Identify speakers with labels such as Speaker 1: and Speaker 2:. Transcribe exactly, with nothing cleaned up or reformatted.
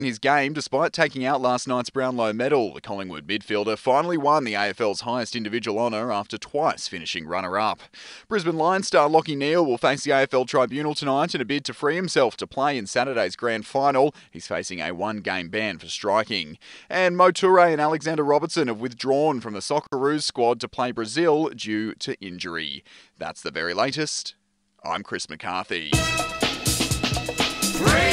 Speaker 1: in his game despite taking out last night's Brownlow medal. The Collingwood midfielder finally won the A F L's highest individual honour after twice finishing runner-up. Brisbane Lions star Lachie Neale will face the A F L Tribunal tonight in a bid to free himself to play in Saturday's grand final. He's facing a one-game ban for striking. And Mo Toure and Alexander Robertson have withdrawn from the Socceroos squad to play Brazil due to injury. That's the very latest. I'm Chris McCarthy.
Speaker 2: Free!